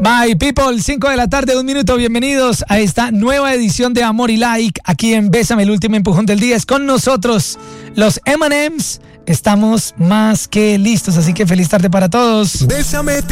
My people, 5 de la tarde, 1 minuto. Bienvenidos a esta nueva edición de Amor y Like aquí en Bésame, el último empujón del día. Es con nosotros los M&M's. Estamos más que listos, así que feliz tarde para todos. Bésame